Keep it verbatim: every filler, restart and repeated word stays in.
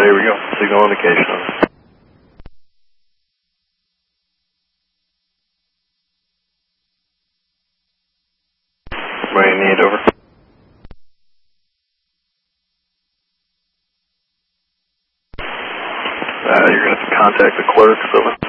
Alright, here we go. Signal indication. What do you need, over? Uh, you're going to contact the clerks, over.